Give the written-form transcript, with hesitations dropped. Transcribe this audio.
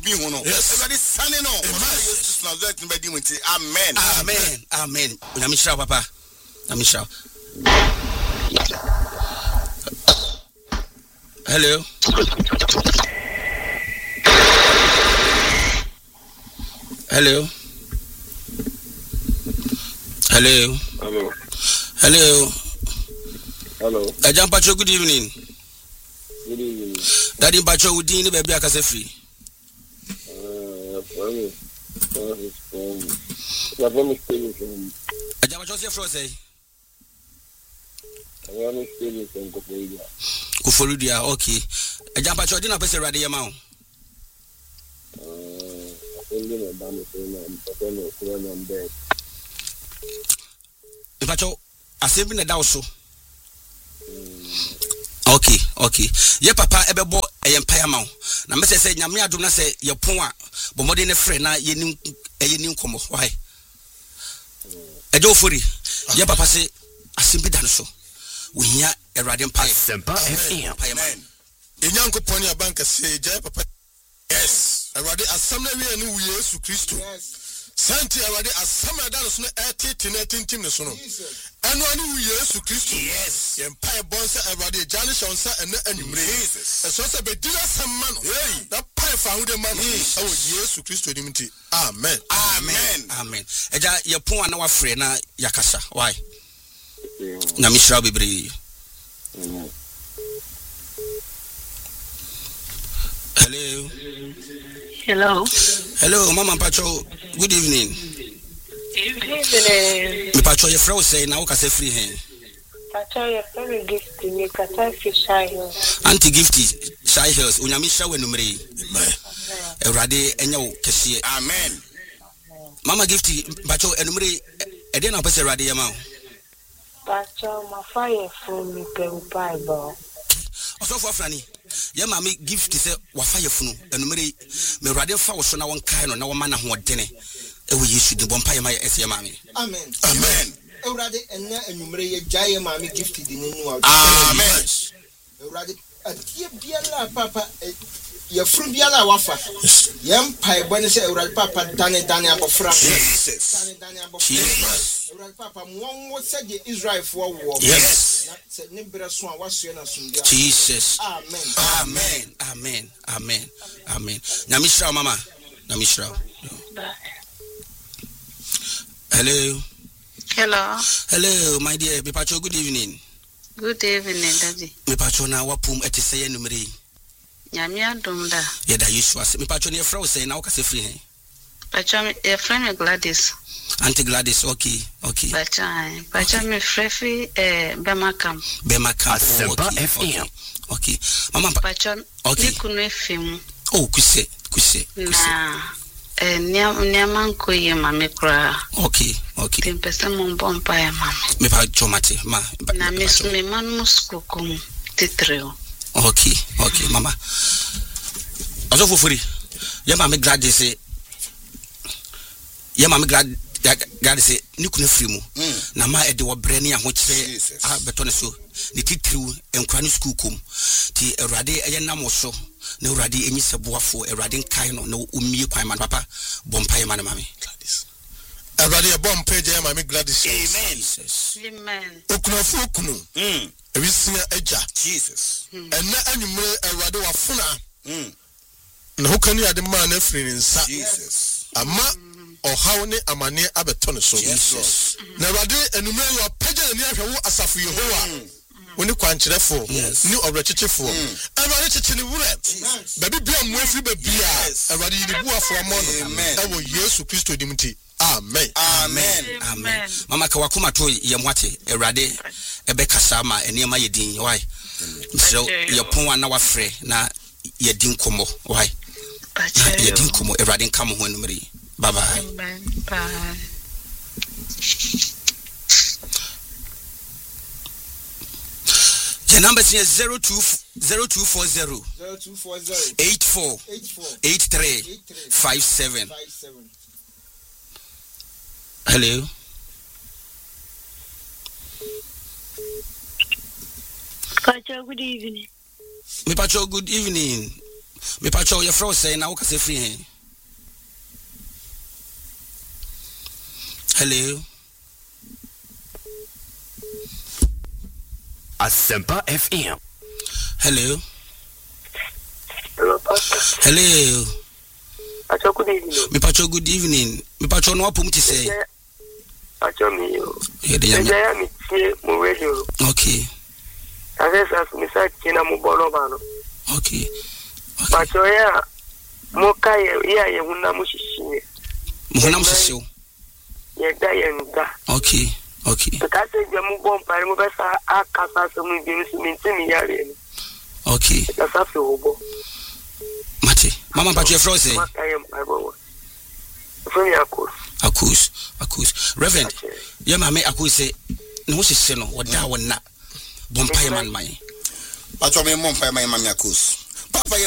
be hono. Everybody standing on. Amen. Amen. Amen. Namisha papa. Namisha. Hello. Hello. Hello. Hello. Hello. Hello. Ajam Pacho, good evening. Good evening. Daddy Pacho, would you be a case free? Ajam Pacho, say. Kufoludia, okay. Ajam Pacho, didn't pass a radio amount. Pacho, I said, been a dousel. Okay. Ye papa ebebo empire ma. Na me say nyame adom na say ye pon a bo modern friend na ye nim komo. Why? Ejo fori. Ye papa say asimbi dan so. We hear Erade empire. Sempa FM. Amen. Enyankopon ya banka say je papa. Yes. Erade asamna wi anu wi Yesu Kristo. Yes. Santi Erade asamna dan so na etetenetintim ne so no. Anu anu Yesu Kristo. Yes. Empire bonsa Erade jani shonsa ene anwumre. Jesus. Eso se be dina samma no. That pie fa hu de man. Oh Yesu Kristo nimti. Amen. Amen. Eja ye pon ana wa frɛ na yakasa. Why? Na mishra bebre. Hello, Mama Pacho. Good evening. Me Pacho, your friend say now can say free hand. Pacho, your friend gift me kata fi shy hills. Anti gifty shy hills. Unyamisha we numere. Erade enyo kese. Amen. Mama gifty Pacho enumere e dey na pese erade yama. Pacho, my fire from me pe Bible. Also for Franny. Ye mama gift say wa fire funu enumere me erade fa wo so na won kai no na wo ma na ho dene. Ewe Yesu de bompa ma ese mama. Amen. Eurade enna enumere ye jaye mama gift di ninu. Amen. Eurade atie biala papa ye fru biala wafa. Ye mpa ebone se eurade papa dane abofra. Jesus. Dane abofra. Eurade papa mo se de Israel for war. Yes. Ne bere so a waso na sumdia. Jesus. Amen. Amen. Namishra mama. Namishra. Hello, my dear. Me Pacho, good evening. Good evening, Daddy. Me Pacho na wapum eti say numere. Nyame adom da. Ye da Yesu ase. Me Pacho ne frɛ say na wo ka se free he. Pacho me friend me Gladys. Auntie Gladys, okay. Pacho me frefi Bema Camp. Sempa FM. Okay. Mama Pacho, okay. Nikunu FM. Oh, kuse. Na Niaman koye mame kura. Okay. Timpesa mbompa ya mame. Me Pacho mate ma. Na me manu skukum titreo. Okay, mama. Also for free. Ye mama Gladys say. God say nikunu free mu. Na ma e de wo bre ne ahokyere a beto ne so. Ne titiriu enkura ne school kom. Ti Erade eye nam so. Na Erade enyi seboafo Erade nkai no na omie kwan man papa bompa ye man mame. Erade e bompa je mame Gladys. Amen. Okunu. Ewisia eja. Jesus. Enna anwumre Erade wafuna. Na hokani ade ma na free nsa. Jesus. Ama ohaw ne amane abetone so. Jesus. Na Erade enumre yo pagya ni ahwe wo asafu Yehowa. Woni kwankyerefo ni obrechechefo. Erade cheche ne wure. Baby bia mu afiri babia. Erade yi bu afo amono. Ewo Yesu Kristo dimti. Amen. Mama ka wakoma to ye mwate Erade ebe kasa ma enema ye din why. So ye pon ana wafre na ye din komo why. Ye din komo Erade nkam ho numere. Bye bye. Bye. The number is 0240 84 83 57. Hello. Pacho, good evening. Me Pacho, good evening. Me pacho your fro say na wo kase free hen. Hello. Asempa FM. Hello. Hello, Pastor. Hello. Pastor, good evening. Me pacho good evening. Me pacho no apum ti say. Pastor, me yo. Yeah, the I am here, mo radio. Okay. As me say, kina mo bolo bano. Okay. Pastor, ya mo kai ya ye huna mo shishine. Muhuna msisiu. Ye da ye nda. Okay. Okay. Because je mo bom pare mo besa akasa so mo bi mi ntimi yare ni. Okay. That's after obo. Mate. Mama pacho your fro say. From Yakos. Akus. Reverend. Yeah, mama Akus say no sisi no wada wona. Bompa man man. Pacho me mompa man Akus. Papa